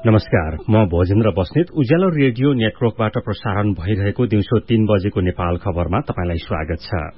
नमस्कार, म भोजेन्द्र बस्नेत उज्यालो रेडियो नेटवर्कबाट प्रसारण भइरहेको दिउँसो 3 बजेको नेपाल खबरमा तपाईलाई स्वागत छ।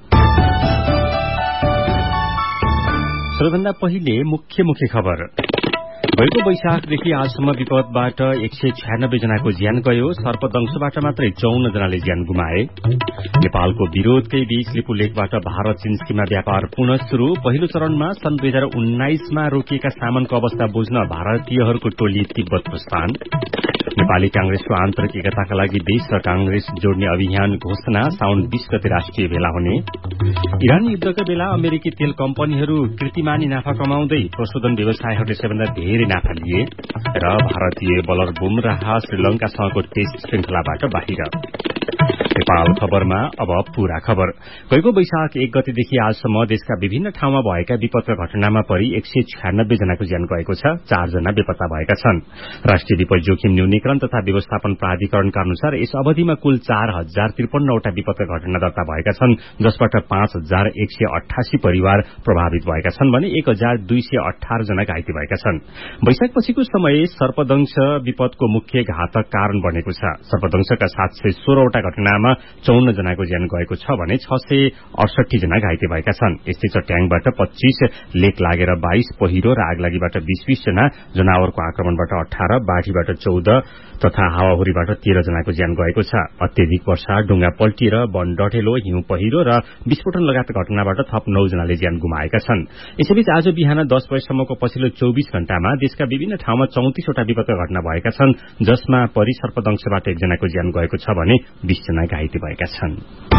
सबैभन्दा पहिले मुख्य खबर। गएको वैशाखदेखि आजसम्म विपदबाट 196 जनाको ज्यान गयो। सर्पदंशबाट मात्रै 54 जनाले ज्यान गुमाए। नेपालको विरोधकै बीच लिपुलेखबाट भारत चीन सीमा व्यापार पुनः शुरू। पहिलो चरणमा सन् 2019 मा रोकिएका सामानको अवस्था बुझ्न भारतीयहरूको टोली तिब्बत प्रस्थान। नेपाली कांग्रेसको आन्तरिक एकताका लागि देश र कांग्रेस जोड्ने अभियान घोषणा। साउन 20 गते राष्ट्रिय भेला हुने। इरान युद्धका बेला अमेरिकी तेल कम्पनीहरू कीर्तिमानी नाफा कमाउँदै प्रशोधन व्यवसायहरूले सबैभन्दा धेरै नाफा लिए। र भारतीय बलर बुमराह श्रीलंकासँगको टेस्ट श्रृंखलाबाट बाहिर। नेपाल खबरमा अब पूरा खबर। गएको वैशाख 1 गतेदेखि आजसम्म देशका विभिन्न ठाउँमा भएका विपदका घटनामा परि 196 जनाको ज्यान गएको छ। 4 जना बेपत्ता भएका छन्। राष्ट्रिय विपद जोखिम न्यूनीकरण तथा व्यवस्थापन प्राधिकरणका अनुसार यस अवधिमा कुल 4053 वटा विपदका घटना दर्ता भएका छन्, जसबाट 5188 परिवार प्रभावित भएका छन् भने 1218 जना घाइते भएका छन्। वैशाखपछिको समय सर्पदंश विपदको मुख्य घातक कारण बनेको छ। सर्पदंशका 716 वटा घटनामा 54 जनाको ज्यान गएको छ भने 668 जना घाइते भएका छन्। यस्तै चट्याङबाट 25, लेक लागेर 22, पहिरो र आगलागीबाट 20 जना, जनावरको आक्रमणबाट 18, बाढीबाट 14 तथा हावाहुरीबाट 13 जनाको ज्यान गएको छ। अत्यधिक वर्षा, डुंगा पल्टिएर वन डढेलो, हिउँ पहिरो र विस्फोटन लगायत घटनाबाट थप 9 जनाले ज्यान गुमाएका छन्। यसैबीच आज बिहान 10 बजेसम्मको पछिल्लो 24 घण्टामा देशका विभिन्न ठाउँमा 34 वटा विपदका घटना भएका छन्, जसमा परि सर्पदंशबाट 1 जनाको ज्यान गएको छ भने 20 जना घाइते भएका छन्।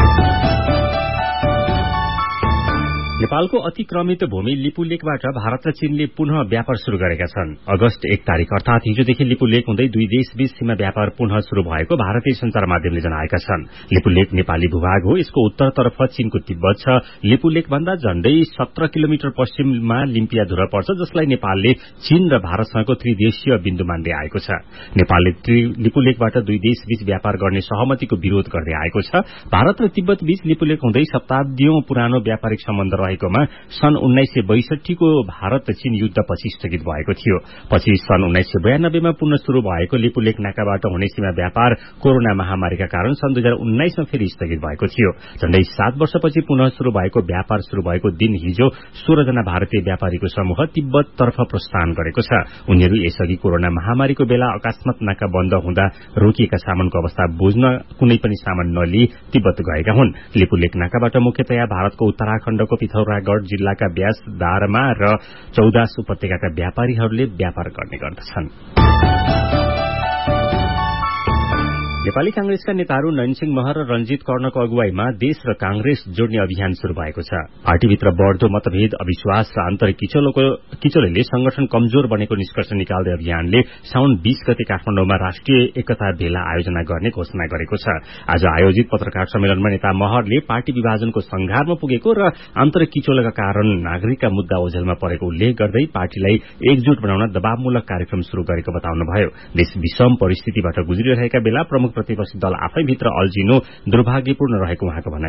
नेपालको अतिक्रमित भूमि लिपुलेखबाट भारत र चीनले पुनः व्यापार शुरू गरेका छन्। अगस्त 1 तारिक अर्थात हिजोदेखि लिपुलेख हुँदै दुई देशबीच सीमा व्यापार पुनः शुरू भएको भारतीय संचार माध्यमले जनाएका छन्। लिपुलेख नेपाली भूभाग हो। यसको उत्तरतर्फ चीनको तिब्बत छ। लिपुलेख भन्दा झण्डै 17 किलोमिटर पश्चिममा लिम्पियाधुरा पर्छ, जसलाई नेपालले चीन र भारतसँगको त्रिदेशीय बिन्दु मान्दै आएको छ। नेपालले लिपुलेखबाट दुई देशबीच व्यापार गर्ने सहमतिको विरोध गर्दै आएको छ। भारत र तिब्बत बीच लिपुलेख हुँदै शताब्दीौं पुरानो व्यापारिक सम्बन्ध रहेकोमा सन् 1962 को भारत चीन युद्धपछि स्थगित भएको थियो। पछि सन् 1992 मा पुनः शुरू भएको लिपुलेख नाकाबाट हुने सीमा व्यापार कोरोना महामारीका कारण सन् 2019 मा फेरि स्थगित भएको थियो। झण्डै 7 वर्षपछि पुनः शुरू भएको व्यापार शुरू भएको दिन हिजो 16 जना भारतीय व्यापारीको समूह तिब्बततर्फ प्रस्थान गरेको छ। उनीहरू यसअघि कोरोना महामारीको बेला अकस्मात नाका बन्द हुँदा रोकिएका सामानको अवस्था बुझ्न कुनै पनि सामान नलिई तिब्बत गएका हुन्। लिपुलेख नाकाबाट मुख्यतया भारतको उत्तराखण्डको पिथौरागढ़ जिल्लाका ब्यास, दारमा र चौदास उपत्यकाका व्यापारीहरूले व्यापार गर्ने गर्दछन्। नेपाली कांग्रेसका नेताहरू नयनसिंह महर र रञ्जित कर्णको अगुवाईमा देश र कांग्रेस जोड्ने अभियान शुरू भएको छ। पार्टीभित्र बढ़दो मतभेद, अविश्वास र आन्तरिक किचोलले संगठन कमजोर बनेको निष्कर्ष निकाल्दै अभियानले साउन 20 गते काठमाडौँमा राष्ट्रिय एकता भेला आयोजना गर्ने घोषणा गरेको छ। आज आयोजित पत्रकार सम्मेलनमा नेता महरले पार्टी विभाजनको संघारमा पुगेको र आन्तरिक किचोलका कारण नागरिकका मुद्दा ओझेलमा परेको उल्लेख गर्दै पार्टीलाई एकजुट बनाउन दबावमूलक कार्यक्रम शुरू गरेको बताउनुभयो। देश विषम परिस्थितिबाट गुज्रिरहेका बेला प्रमुख प्रतिपक्षी दल आफैभित्र अल्झिनु दुर्भाग्यपूर्ण रहेको उहाँको भनाइ